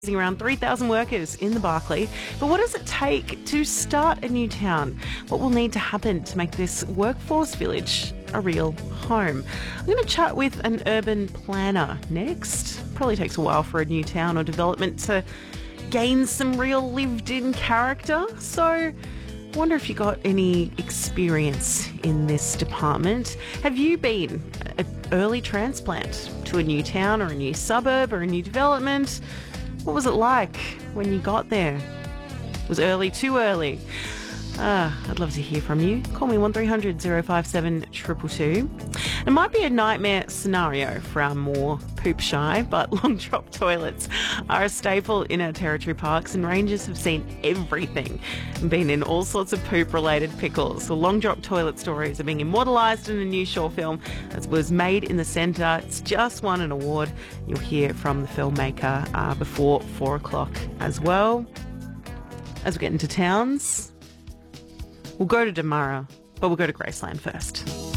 Around 3,000 workers in the Barkly. But what does it take to start a new town? What will need to happen to make this workforce village a real home? I'm going to chat with an urban planner next. Probably takes a while for a new town or development to gain some real lived-in character. So I wonder if you got any experience in this department. Have you been an early transplant to a new town or a new suburb or a new development? What was it like when you got there? Was early too early? I'd love to hear from you. Call me 1300 057 222. It might be a nightmare scenario for our more poop-shy, but long drop toilets are a staple in our territory parks, and rangers have seen everything and been in all sorts of poop-related pickles. The long drop toilet stories are being immortalised in a new short film that was made in the centre. It's just won an award. You'll hear from the filmmaker before 4 o'clock as well. As we get into towns, we'll go to Damara, but we'll go to Graceland first.